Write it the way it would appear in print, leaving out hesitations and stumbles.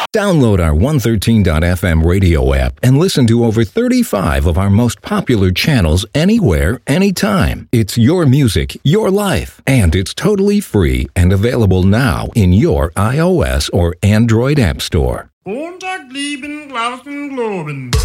Download our 113.fm radio app and listen to over 35 of our most popular channels anywhere, anytime. It's your music, your life, and it's totally free and available now in your iOS or Android app store. Montag lieben, glauben, globen.